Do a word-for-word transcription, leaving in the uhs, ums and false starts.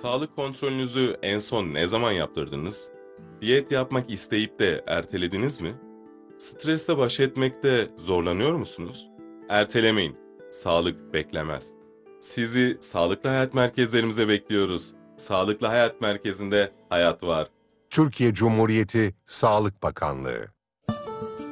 Sağlık kontrolünüzü en son ne zaman yaptırdınız? Diyet yapmak isteyip de ertelediniz mi? Stresle baş etmekte zorlanıyor musunuz? Ertelemeyin. Sağlık beklemez. Sizi sağlıklı hayat merkezlerimize bekliyoruz. Sağlıklı Hayat Merkezi'nde hayat var. Türkiye Cumhuriyeti Sağlık Bakanlığı